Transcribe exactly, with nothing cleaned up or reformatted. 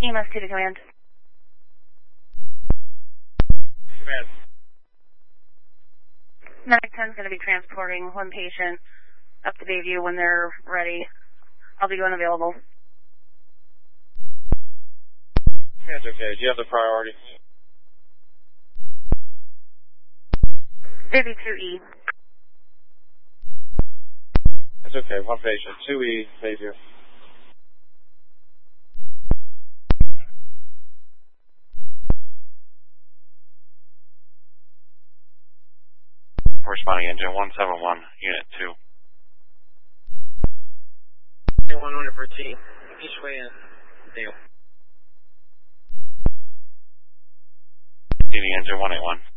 E M S two to command. Command. Medic ten is going to be transporting one patient up to Bayview when they're ready. I'll be going available. That's okay. Do you have the priority? Bayview two E. That's okay. One patient. two E, Bayview. Responding engine one seven one, unit two. one hundred for T. Each way in. Deal. Leading engine one eight one.